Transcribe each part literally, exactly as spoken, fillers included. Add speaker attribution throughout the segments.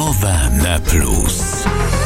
Speaker 1: O W M plus.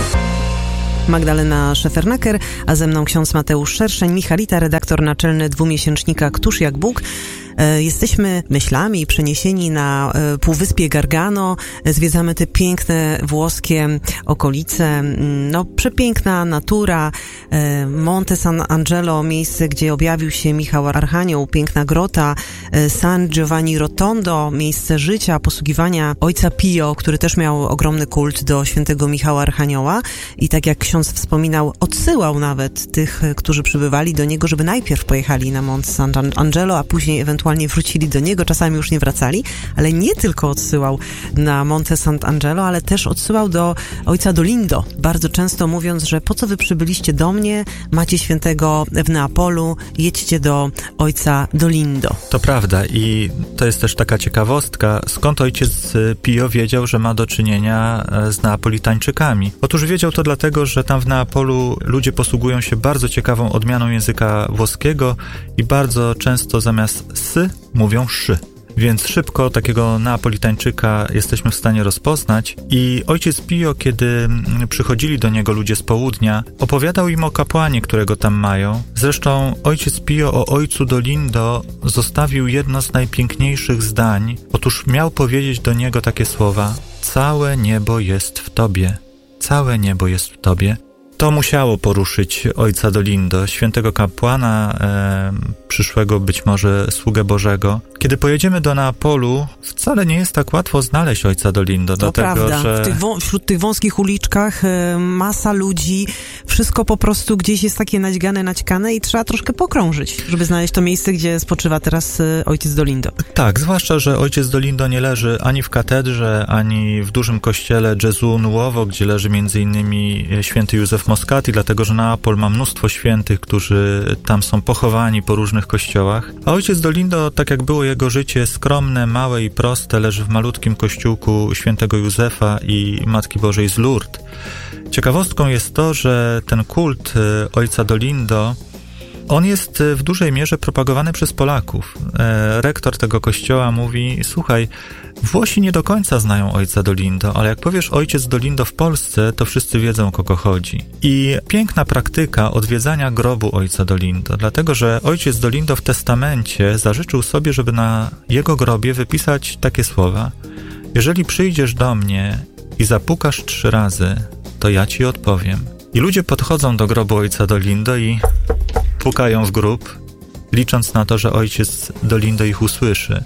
Speaker 2: Magdalena Szefernaker, a ze mną ksiądz Mateusz Szerszeń, Michalita, redaktor naczelny dwumiesięcznika Któż jak Bóg. Jesteśmy myślami przeniesieni na Półwyspie Gargano, zwiedzamy te piękne włoskie okolice, no przepiękna natura, Monte San Angelo, miejsce, gdzie objawił się Michał Archanioł, piękna grota, San Giovanni Rotondo, miejsce życia, posługiwania ojca Pio, który też miał ogromny kult do świętego Michała Archanioła i tak jak ksiądz wspominał, odsyłał nawet tych, którzy przybywali do niego, żeby najpierw pojechali na Monte San Angelo, a później ewentualnie wrócili do niego, czasami już nie wracali, ale nie tylko odsyłał na Monte San Angelo, ale też odsyłał do ojca Dolindo, bardzo często mówiąc, że po co wy przybyliście do mnie, macie świętego w Neapolu, jedźcie do ojca Dolindo.
Speaker 3: To prawda i to jest też taka ciekawostka, skąd ojciec Pio wiedział, że ma do czynienia z Neapolitańczykami. Otóż wiedział to dlatego, że tam w Neapolu ludzie posługują się bardzo ciekawą odmianą języka włoskiego i bardzo często zamiast sy mówią szy. Więc szybko takiego Neapolitańczyka jesteśmy w stanie rozpoznać i ojciec Pio, kiedy przychodzili do niego ludzie z południa, opowiadał im o kapłanie, którego tam mają. Zresztą ojciec Pio o ojcu Dolindo zostawił jedno z najpiękniejszych zdań. Otóż miał powiedzieć do niego takie słowa: całe niebo jest w tobie, całe niebo jest w tobie. To musiało poruszyć ojca Dolindo, świętego kapłana, e, przyszłego być może sługę Bożego. Kiedy pojedziemy do Neapolu, wcale nie jest tak łatwo znaleźć ojca Dolindo.
Speaker 2: To
Speaker 3: dlatego,
Speaker 2: prawda,
Speaker 3: że...
Speaker 2: w tych wą- wśród tych wąskich uliczkach e, masa ludzi, wszystko po prostu gdzieś jest takie naćgane, naćkane i trzeba troszkę pokrążyć, żeby znaleźć to miejsce, gdzie spoczywa teraz e, ojciec Dolindo.
Speaker 3: Tak, zwłaszcza, że ojciec Dolindo nie leży ani w katedrze, ani w dużym kościele Gesù Nuovo, gdzie leży między innymi święty Józef Moscati, dlatego że Neapol ma mnóstwo świętych, którzy tam są pochowani po różnych kościołach. A ojciec Dolindo, tak jak było jego życie, skromne, małe i proste, leży w malutkim kościółku świętego Józefa i Matki Bożej z Lourdes. Ciekawostką jest to, że ten kult ojca Dolindo, on jest w dużej mierze propagowany przez Polaków. Rektor tego kościoła mówi: słuchaj, Włosi nie do końca znają ojca Dolindo, ale jak powiesz ojciec Dolindo w Polsce, to wszyscy wiedzą, o kogo chodzi. I piękna praktyka odwiedzania grobu ojca Dolindo, dlatego że ojciec Dolindo w testamencie zażyczył sobie, żeby na jego grobie wypisać takie słowa: jeżeli przyjdziesz do mnie i zapukasz trzy razy, to ja ci odpowiem. I ludzie podchodzą do grobu ojca Dolindo i pukają w grób, licząc na to, że ojciec Dolindo ich usłyszy.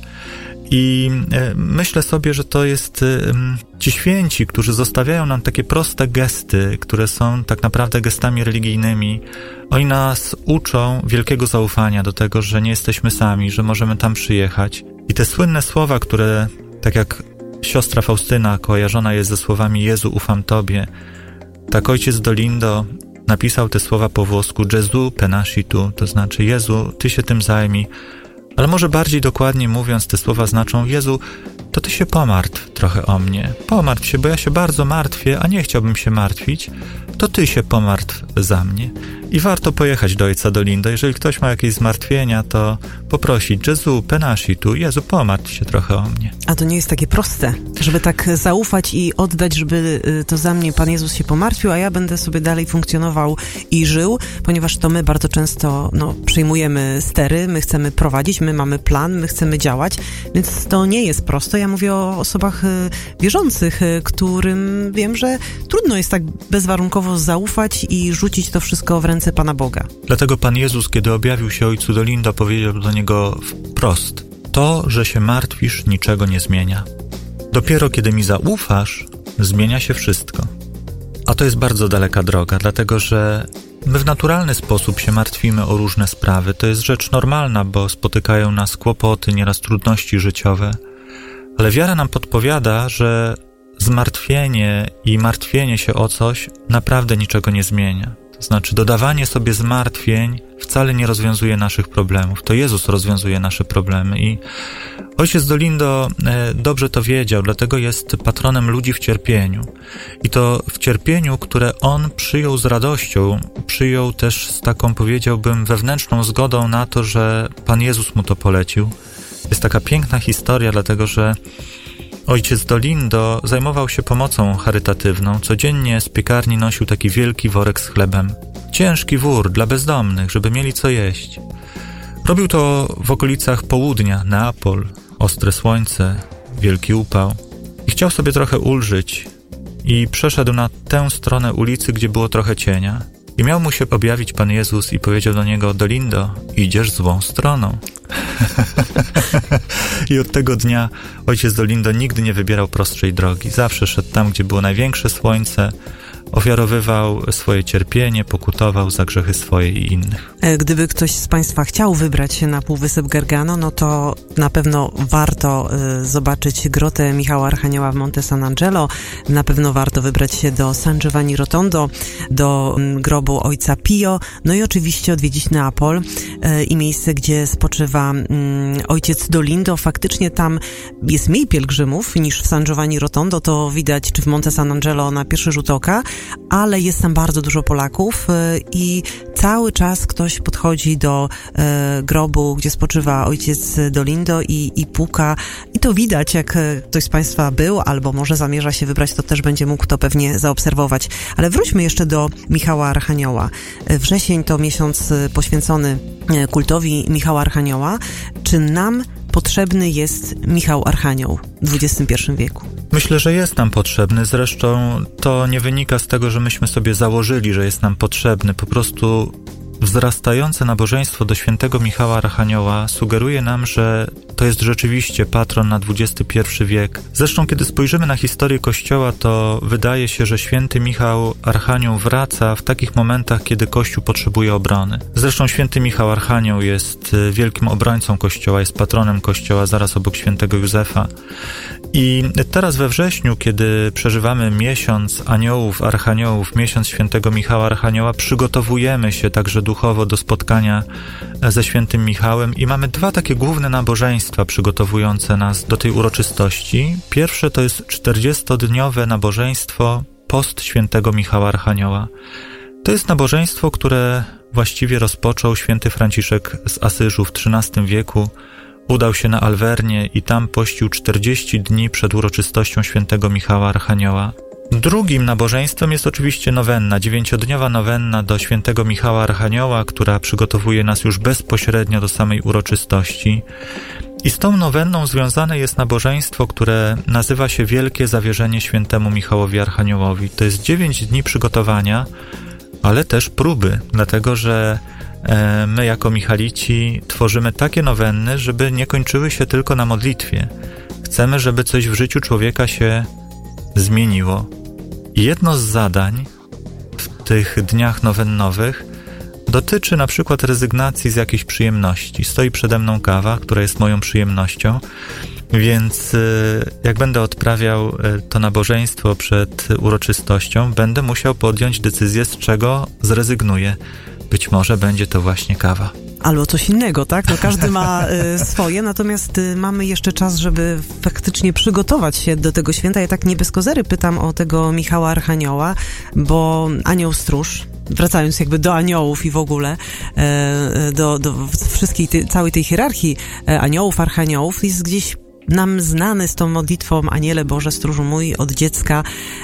Speaker 3: I e, myślę sobie, że to jest e, ci święci, którzy zostawiają nam takie proste gesty, które są tak naprawdę gestami religijnymi. Oni nas uczą wielkiego zaufania do tego, że nie jesteśmy sami, że możemy tam przyjechać. I te słynne słowa, które, tak jak siostra Faustyna kojarzona jest ze słowami Jezu, ufam Tobie, tak ojciec Dolindo napisał te słowa po włosku Gesù penasci tu, to znaczy Jezu, Ty się tym zajmij. Ale może bardziej dokładnie mówiąc, te słowa znaczą: Jezu, to Ty się pomartw trochę o mnie. Pomartw się, bo ja się bardzo martwię, a nie chciałbym się martwić. To Ty się pomartw za mnie. I warto pojechać do ojca Dolindo. Jeżeli ktoś ma jakieś zmartwienia, to poprosić: Gesù penasci tu, Jezu, pomartw się trochę o mnie.
Speaker 2: A to nie jest takie proste, żeby tak zaufać i oddać, żeby to za mnie Pan Jezus się pomartwił, a ja będę sobie dalej funkcjonował i żył, ponieważ to my bardzo często no, przyjmujemy stery, my chcemy prowadzić, my mamy plan, my chcemy działać, więc to nie jest proste. Ja mówię o osobach wierzących, którym wiem, że trudno jest tak bezwarunkowo zaufać i rzucić to wszystko w ręce Pana Boga.
Speaker 3: Dlatego Pan Jezus, kiedy objawił się ojcu Dolindo, powiedział do niego wprost: to, że się martwisz, niczego nie zmienia. Dopiero kiedy mi zaufasz, zmienia się wszystko. A to jest bardzo daleka droga, dlatego że my w naturalny sposób się martwimy o różne sprawy. To jest rzecz normalna, bo spotykają nas kłopoty, nieraz trudności życiowe. Ale wiara nam podpowiada, że zmartwienie i martwienie się o coś naprawdę niczego nie zmienia. To znaczy dodawanie sobie zmartwień wcale nie rozwiązuje naszych problemów. To Jezus rozwiązuje nasze problemy i ojciec Dolindo e, dobrze to wiedział, dlatego jest patronem ludzi w cierpieniu. I to w cierpieniu, które on przyjął z radością, przyjął też z taką, powiedziałbym, wewnętrzną zgodą na to, że Pan Jezus mu to polecił. Jest taka piękna historia, dlatego że ojciec Dolindo zajmował się pomocą charytatywną. Codziennie z piekarni nosił taki wielki worek z chlebem. Ciężki wór dla bezdomnych, żeby mieli co jeść. Robił to w okolicach południa, Neapol, ostre słońce, wielki upał. I chciał sobie trochę ulżyć i przeszedł na tę stronę ulicy, gdzie było trochę cienia. I miał mu się objawić Pan Jezus i powiedział do niego: Dolindo, idziesz złą stroną. I od tego dnia ojciec Dolindo nigdy nie wybierał prostszej drogi. Zawsze szedł tam, gdzie było największe słońce, ofiarowywał swoje cierpienie, pokutował za grzechy swoje i innych.
Speaker 2: Gdyby ktoś z Państwa chciał wybrać się na Półwysep Gargano, no to na pewno warto y, zobaczyć grotę Michała Archanioła w Monte San Angelo. Na pewno warto wybrać się do San Giovanni Rotondo, do y, grobu ojca Pio, no i oczywiście odwiedzić Neapol y, i miejsce, gdzie spoczywa y, ojciec Dolindo. Faktycznie tam jest mniej pielgrzymów niż w San Giovanni Rotondo, to widać, czy w Monte San Angelo na pierwszy rzut oka, ale jest tam bardzo dużo Polaków y, i cały czas ktoś podchodzi do y, grobu, gdzie spoczywa ojciec Dolindo i, i puka. I to widać, jak ktoś z Państwa był albo może zamierza się wybrać, to też będzie mógł to pewnie zaobserwować. Ale wróćmy jeszcze do Michała Archanioła. Wrzesień to miesiąc poświęcony kultowi Michała Archanioła. Czy nam potrzebny jest Michał Archanioł w dwudziestym pierwszym wieku?
Speaker 3: Myślę, że jest nam potrzebny. Zresztą to nie wynika z tego, że myśmy sobie założyli, że jest nam potrzebny. Po prostu wzrastające nabożeństwo do świętego Michała Archanioła sugeruje nam, że to jest rzeczywiście patron na dwudziesty pierwszy wiek. Zresztą, kiedy spojrzymy na historię Kościoła, to wydaje się, że święty Michał Archanioł wraca w takich momentach, kiedy Kościół potrzebuje obrony. Zresztą święty Michał Archanioł jest wielkim obrońcą Kościoła, jest patronem Kościoła zaraz obok świętego Józefa. I teraz we wrześniu, kiedy przeżywamy miesiąc aniołów, archaniołów, miesiąc świętego Michała Archanioła, przygotowujemy się także duchowo do spotkania ze świętym Michałem i mamy dwa takie główne nabożeństwa przygotowujące nas do tej uroczystości. Pierwsze to jest czterdziestodniowe nabożeństwo post świętego Michała Archanioła. To jest nabożeństwo, które właściwie rozpoczął święty Franciszek z Asyżu w trzynastym wieku. Udał się na Alwernię i tam pościł czterdzieści dni przed uroczystością świętego Michała Archanioła. Drugim nabożeństwem jest oczywiście nowenna, dziewięciodniowa nowenna do świętego Michała Archanioła, która przygotowuje nas już bezpośrednio do samej uroczystości. I z tą nowenną związane jest nabożeństwo, które nazywa się Wielkie Zawierzenie świętemu Michałowi Archaniołowi. To jest dziewięć dni przygotowania, ale też próby, dlatego że e, my jako Michalici tworzymy takie nowenny, żeby nie kończyły się tylko na modlitwie. Chcemy, żeby coś w życiu człowieka się zmieniło. I jedno z zadań w tych dniach nowennowych dotyczy na przykład rezygnacji z jakiejś przyjemności. Stoi przede mną kawa, która jest moją przyjemnością, więc jak będę odprawiał to nabożeństwo przed uroczystością, będę musiał podjąć decyzję, z czego zrezygnuję. Być może będzie to właśnie kawa.
Speaker 2: Albo coś innego, tak? No każdy ma y, swoje, natomiast y, mamy jeszcze czas, żeby faktycznie przygotować się do tego święta. Ja tak nie bez kozery pytam o tego Michała Archanioła, bo anioł stróż, wracając jakby do aniołów i w ogóle y, do, do wszystkiej, tej, całej tej hierarchii y, aniołów, archaniołów, jest gdzieś nam znany z tą modlitwą Aniele Boże, stróżu mój od dziecka.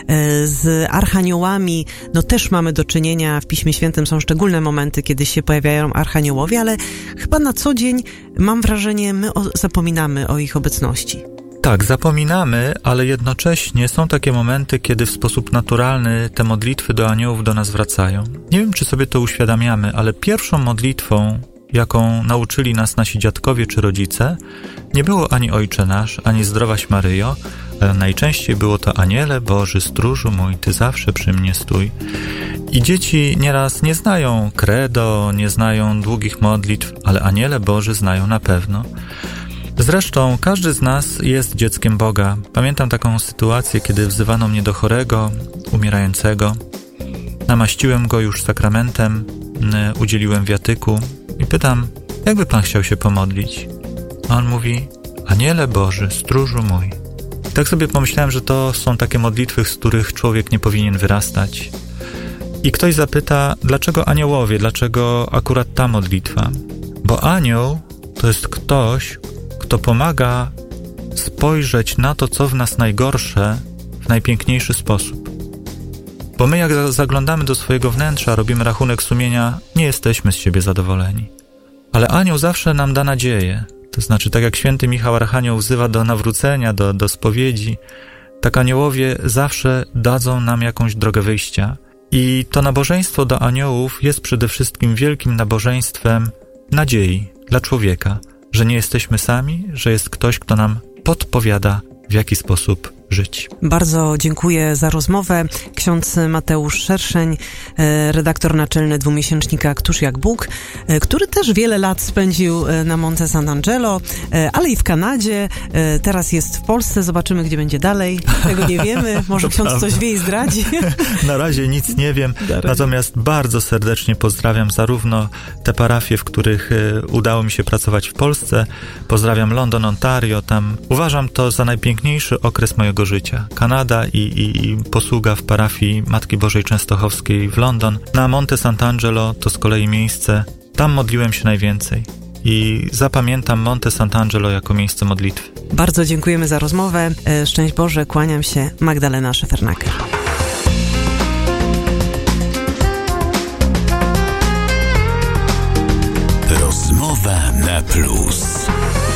Speaker 2: Z archaniołami no też mamy do czynienia, w Piśmie Świętym są szczególne momenty, kiedy się pojawiają archaniołowie, ale chyba na co dzień mam wrażenie, my o, zapominamy o ich obecności.
Speaker 3: Tak, zapominamy, ale jednocześnie są takie momenty, kiedy w sposób naturalny te modlitwy do aniołów do nas wracają. Nie wiem, czy sobie to uświadamiamy, ale pierwszą modlitwą, jaką nauczyli nas nasi dziadkowie czy rodzice, nie było ani Ojcze Nasz, ani Zdrowaś Maryjo, ale najczęściej było to Aniele Boży, stróżu mój, Ty zawsze przy mnie stój. I dzieci nieraz nie znają credo, nie znają długich modlitw, ale Aniele Boży znają na pewno. Zresztą każdy z nas jest dzieckiem Boga. Pamiętam taką sytuację, kiedy wzywano mnie do chorego, umierającego. Namaściłem go już sakramentem, udzieliłem wiatyku i pytam, jakby Pan chciał się pomodlić? A on mówi, Aniele Boży, stróżu mój. I tak sobie pomyślałem, że to są takie modlitwy, z których człowiek nie powinien wyrastać. I ktoś zapyta, dlaczego aniołowie, dlaczego akurat ta modlitwa? Bo anioł to jest ktoś, kto pomaga spojrzeć na to, co w nas najgorsze, w najpiękniejszy sposób. Bo my, jak zaglądamy do swojego wnętrza, robimy rachunek sumienia, nie jesteśmy z siebie zadowoleni. Ale anioł zawsze nam da nadzieję. To znaczy, tak jak święty Michał Archanioł wzywa do nawrócenia, do, do spowiedzi, tak aniołowie zawsze dadzą nam jakąś drogę wyjścia. I to nabożeństwo do aniołów jest przede wszystkim wielkim nabożeństwem nadziei dla człowieka, że nie jesteśmy sami, że jest ktoś, kto nam podpowiada, w jaki sposób żyć.
Speaker 2: Bardzo dziękuję za rozmowę. Ksiądz Mateusz Szerszeń, redaktor naczelny dwumiesięcznika Któż jak Bóg, który też wiele lat spędził na Monte Sant'Angelo, ale i w Kanadzie. Teraz jest w Polsce. Zobaczymy, gdzie będzie dalej. Tego nie wiemy. Może ksiądz prawda. Coś wie i zdradzi.
Speaker 3: Na razie nic nie wiem. Natomiast bardzo serdecznie pozdrawiam zarówno te parafie, w których udało mi się pracować w Polsce. Pozdrawiam London, Ontario. Tam uważam to za najpiękniejszy okres mojego życia. Kanada i, i, i posługa w parafii Matki Bożej Częstochowskiej w London. Na Monte Sant'Angelo to z kolei miejsce, tam modliłem się najwięcej. I zapamiętam Monte Sant'Angelo jako miejsce modlitwy.
Speaker 2: Bardzo dziękujemy za rozmowę. Szczęść Boże, kłaniam się. Magdalena Szefernaker.